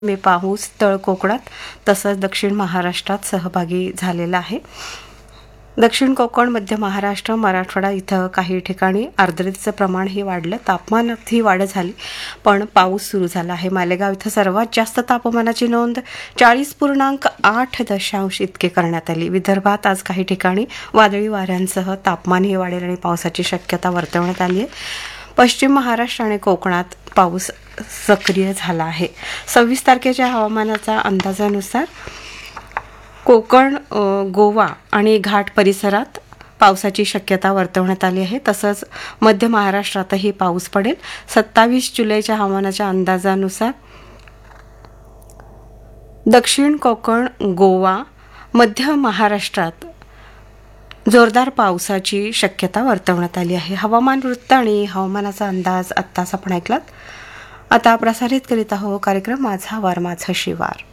मी पाऊस तळ कोकणात तसंच दक्षिण महाराष्ट्रात सहभागी झालेला आहे. दक्षिण कोकण, मध्य महाराष्ट्र, मराठवाडा इथं काही ठिकाणी आर्द्रतेचं प्रमाणही वाढलं, तापमानातही वाढ झाली, पण पाऊस सुरू झाला आहे. मालेगाव इथं सर्वात जास्त तापमानाची नोंद 40.8 इतके करण्यात आली. विदर्भात आज काही ठिकाणी वादळी वाऱ्यांसह तापमानही वाढेल आणि पावसाची शक्यता वर्तवण्यात आली आहे. पश्चिम महाराष्ट्र आणि कोकणात पाऊस सक्रिय झाला आहे. 26 तारखेच्या हवामानाच्या अंदाजानुसार कोकण, गोवा आणि घाट परिसरात पावसाची शक्यता वर्तवण्यात आली आहे. तसंच मध्य महाराष्ट्रातही पाऊस पडेल. 27 जुलैच्या हवामानाच्या अंदाजानुसार दक्षिण कोकण, गोवा, मध्य महाराष्ट्रात जोरदार पावसाची शक्यता वर्तवण्यात आली आहे. हवामान वृत्त आणि हवामानाचा अंदाज आत्ताच आपण ऐकलात. आता प्रसारित करीत आहोत कार्यक्रम माझा वार माझा शिवार.